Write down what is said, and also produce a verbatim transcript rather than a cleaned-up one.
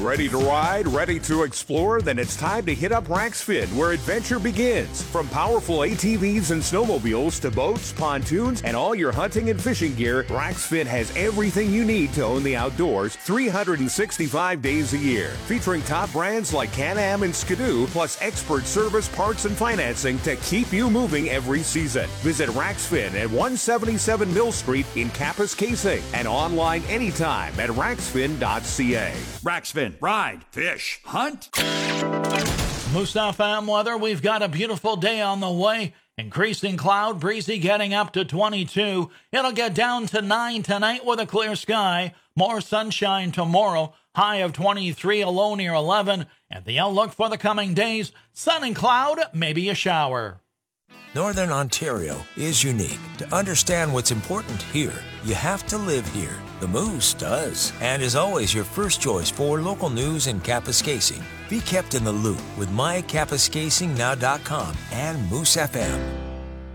Ready to ride? Ready to explore? Then it's time to hit up Raxfin, where adventure begins. From powerful A T Vs and snowmobiles to boats, pontoons, and all your hunting and fishing gear, Raxfin has everything you need to own the outdoors three hundred sixty-five days a year. Featuring top brands like Can-Am and Skidoo, plus expert service, parts, and financing to keep you moving every season. Visit Raxfin at one seventy-seven Mill Street in Kapuskasing and online anytime at raxfin dot c a. Raxfin, ride, fish, hunt. Moose F M weather, we've got a beautiful day on the way. Increasing cloud, breezy getting up to twenty-two. It'll get down to nine tonight with a clear sky. More sunshine tomorrow. High of twenty-three, a low near eleven. And the outlook for the coming days, sun and cloud, maybe a shower. Northern Ontario is unique. To understand what's important here, you have to live here. The Moose does, and is always your first choice for local news in Kapuskasing. Be kept in the loop with my kapuskasing now dot com and Moose F M.